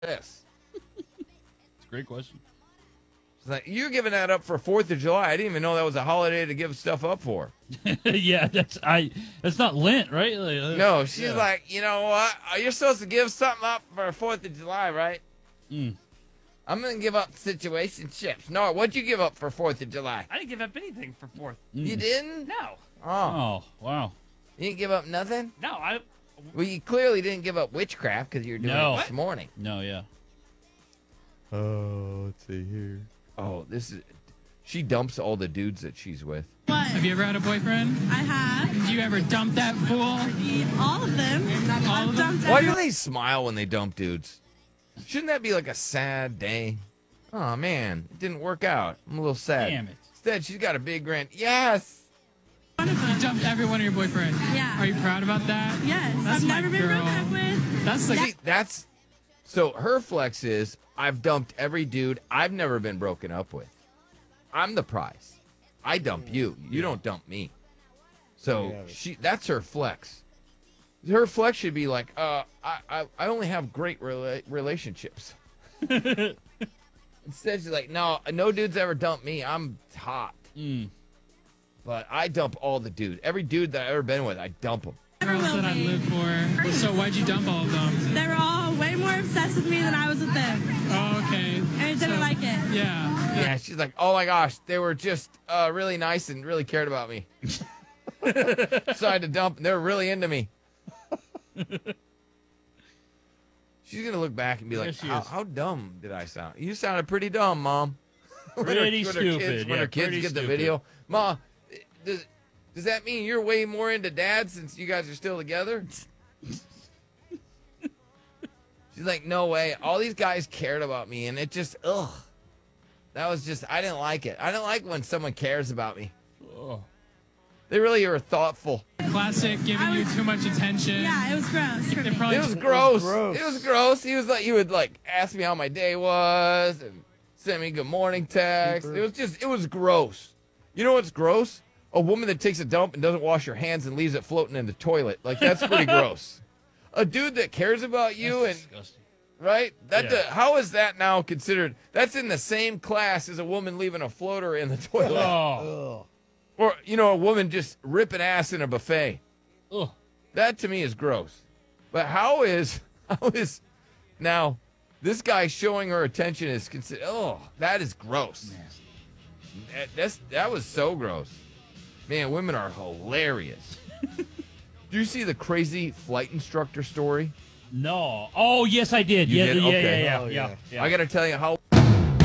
this? It's a great question. It's like, you're giving that up for 4th of July. I didn't even know that was a holiday to give stuff up for. Yeah, that's not Lent, right? Like, No, she's like, you know what? You're supposed to give something up for 4th of July, right? I'm going to give up situationships. No, what'd you give up for 4th of July? I didn't give up anything for 4th. You didn't? No. Oh. wow. You didn't give up nothing? No, Well, you clearly didn't give up witchcraft because you were doing No. it this morning. No, yeah. Oh, let's see here. Oh, this is... She dumps all the dudes that she's with. What? Have you ever had a boyfriend? I have. Do you ever dump that fool? All of them. All of them? Why do they smile when they dump dudes? Shouldn't that be like a sad day? Oh, man, it didn't work out. I'm a little sad. Damn it. Instead, she's got a big grin. Yes! You dumped every one of your boyfriends. Yeah. Are you proud about that? Yes. That's I've my never been girl. broken up with. That's like See, that's... So her flex is, I've dumped every dude I've never been broken up with. I'm the prize. I dump you. You don't dump me. So that's her flex. Her flex should be like, I only have great relationships. Instead, she's like, no dude's ever dumped me. I'm hot. But I dump all the dude. Every dude that I've ever been with, I dump them. girls that I live for. So why'd you dump all of them? They were all way more obsessed with me than I was with them. Oh, okay. And I didn't like it. Yeah. Yeah, she's like, oh my gosh, they were just really nice and really cared about me. So I had to dump, and they were really into me. She's going to look back and be like, Yes, she is. how dumb did I sound? You sounded pretty dumb, Mom. Pretty stupid. When her kids pretty get the stupid. video. Ma, does that mean you're way more into Dad since you guys are still together? She's like, no way. All these guys cared about me, and it just, ugh. That was just, I didn't like it. I didn't like when someone cares about me. Oh. They really are thoughtful. Classic giving you too much attention. Yeah, it was gross. It probably It was gross. It was gross. He would like ask me how my day was and send me good morning text. It was gross. You know what's gross? A woman that takes a dump and doesn't wash her hands and leaves it floating in the toilet. Like, that's pretty gross. A dude that cares about you That's and disgusting. right? Yeah. How is that now considered? That's in the same class as a woman leaving a floater in the toilet. Oh. Or, a woman just ripping ass in a buffet. Oh. That to me is gross. But how is now this guy showing her attention is considered, that is gross. That was so gross. Man, women are hilarious. Do you see the crazy flight instructor story? No. Oh, yes, I did. You Yeah, did? yeah, Okay. yeah. I got to tell you how